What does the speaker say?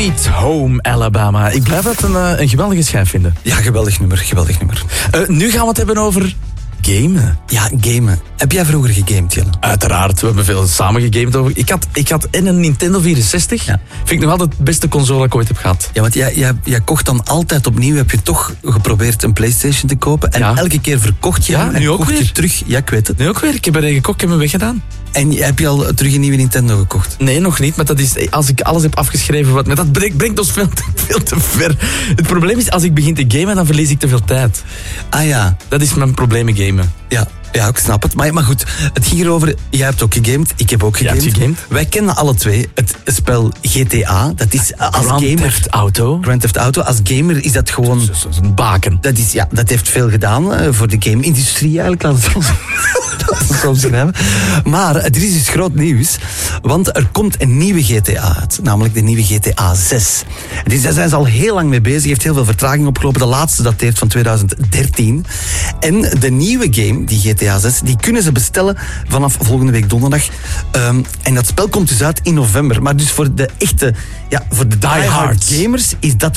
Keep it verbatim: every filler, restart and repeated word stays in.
Sweet Home Alabama. Ik blijf het een, een geweldige schijf vinden. Ja, geweldig nummer, geweldig nummer. Uh, nu gaan we het hebben over gamen. Ja, gamen. Heb jij vroeger gegamed, Jelle? Uiteraard, we hebben veel samen gegamed over. Ik had, ik had en een Nintendo vierenzestig. Ja. Vind ik nog altijd de beste console dat ik ooit heb gehad. Ja, want jij, jij, jij kocht dan altijd opnieuw. Heb je toch geprobeerd een PlayStation te kopen. En ja. elke keer verkocht je ja, hem en nu ook kocht weer. je terug. Ja, ik weet het. Nu ook weer. Ik heb er een gekocht, ik heb hem weggedaan. En heb je al terug een nieuwe Nintendo gekocht? Nee, nog niet. Maar dat is, als ik alles heb afgeschreven, wat, maar dat brengt, brengt ons veel te, veel te ver. Het probleem is, als ik begin te gamen, dan verlies ik te veel tijd. Ah ja. Dat is mijn probleem met gamen. Ja. Ja, ik snap het. Maar, maar goed, het ging erover, jij hebt ook gegamed, ik heb ook gegamed. gegamed. Wij kennen alle twee het spel G T A. Dat is als Grand gamer... Theft Auto. Grand Theft Auto. Als gamer is dat gewoon... Dat is een baken. Dat, is, ja, dat heeft veel gedaan uh, voor de game-industrie eigenlijk. Laten we het zo schrijven. Maar er is dus groot nieuws. Want er komt een nieuwe G T A uit. Namelijk de nieuwe G T A zes. Dus daar zijn ze al heel lang mee bezig. Heeft heel veel vertraging opgelopen. De laatste dateert van tweeduizend dertien. En de nieuwe game, die G T A zes, die kunnen ze bestellen vanaf volgende week donderdag. Um, en dat spel komt dus uit in november. Maar dus voor de echte, ja, voor de diehard gamers is dat